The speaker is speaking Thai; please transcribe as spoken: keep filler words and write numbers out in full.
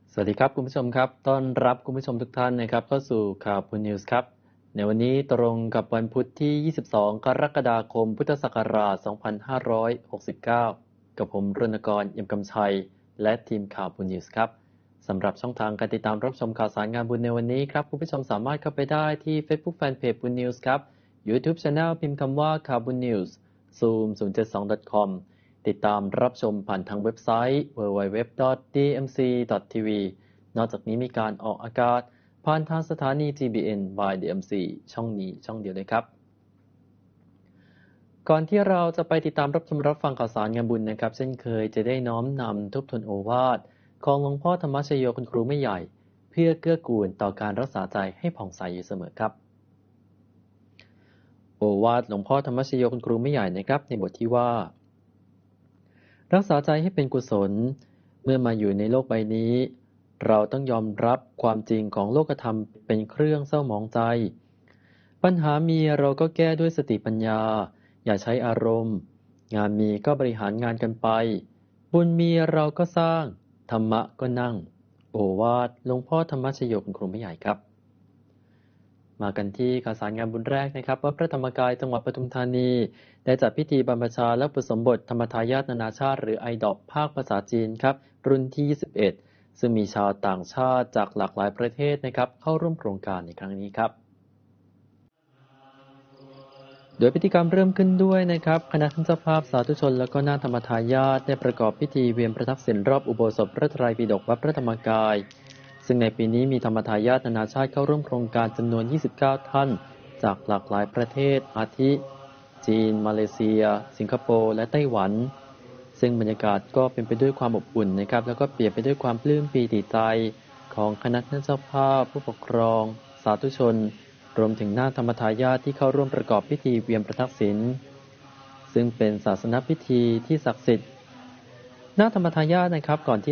สวัสดีครับคุณผู้ชมครับต้อนรับคุณผู้ชมทุกท่านนะครับเข้าสู่ข่าวพูนิวส์ครับในวันนี้ตรงกับวันพุธที่ยี่สิบสองกรกฎาคมพุทธศักราชสองพันห้าร้อยหกสิบเก้ากับผมรณกรเอี่ยมกำชัยและทีมข่าวพูนิวส์ครับสำหรับช่องทางการติดตามรับชมข่าวสารงานบุญในวันนี้ครับคุณผู้ชมสามารถเข้าไปได้ที่ Facebook Fanpage บุญนิวส์ครับ YouTube Channel พิมพ์คำว่าข่าวบุญนิวส์ ซูม ศูนย์ เจ็ด สอง ดอท คอม ติดตามรับชมผ่านทางเว็บไซต์ ดับเบิลยู ดับเบิลยู ดับเบิลยู ดอท ดี เอ็ม ซี ดอท ที วี นอกจากนี้มีการออกอากาศผ่านทางสถานี ที บี เอ็น by ดี เอ็ม ซี ช่องนี้ช่องเดียวเลยครับก่อนที่เราจะไปติดตามรับชมรับฟังข่าวสารงานบุญนะครับเช่นเคยจะได้น้อมนำทบทวนโอวาทของหลวงพ่อธรรมชโยคุณครูไม่ใหญ่เพื่อเกื้อกูลต่อการรักษาใจให้ผ่องใสอยู่เสมอครับโอวาทหลวงพ่อธรรมชโยคุณครูไม่ใหญ่นะครับในบทที่ว่ารักษาใจให้เป็นกุศลเมื่อมาอยู่ในโลกใบนี้เราต้องยอมรับความจริงของโลกธรรมเป็นเครื่องเศร้าหมองใจปัญหามีเราก็แก้ด้วยสติปัญญาอย่าใช้อารมณ์งานมีก็บริหารงานกันไปบุญมีเราก็สร้างธรรมะก็นั่งโอวาทหลวงพ่อธรรมชโยคุณครูไม่ใหญ่ครับมากันที่ข่าวสารงานบุญแรกนะครับว่าพระธรรมกายจังหวัดปทุมธานีได้จัดพิธีบรรพชาและอุปสมบทธรรมทายาทนานาชาติหรือ ไอ ดี โอ พี ภาคภาษาจีนครับรุ่นที่ยี่สิบเอ็ดซึ่งมีชาวต่างชาติจากหลากหลายประเทศนะครับเข้าร่วมโครงการในครั้งนี้ครับโดยพิธีกรรมเริ่มขึ้นด้วยนะครับคณะท่านเจ้าภาพสาธุชนและก็นาถธรรมทายาทได้ประกอบพิธีเวียนประทักษิณรอบอุโบสถพระไตรปิฎกวัดพระธรรมกายซึ่งในปีนี้มีธรรมทายาทนานาชาติเข้าร่วมโครงการจำนวนยี่สิบเก้าท่านจากหลากหลายประเทศอาทิจีนมาเลเซียสิงคโปร์และไต้หวันซึ่งบรรยากาศก็เป็นไปด้วยความอบอุ่นนะครับแล้วก็เปลี่ยนไปด้วยความปลื้มปีติใจของคณะท่านเจ้าภาพผู้ปกครองสาธุชนรวมถึงนาถธรรมทายาทที่เข้าร่วมประกอบพิธีเวียนประทักษิณซึ่งเป็นศาสนพิธีที่ศักดิ์สิทธิ์นาถธรรมทายาทนะครับก่อนที่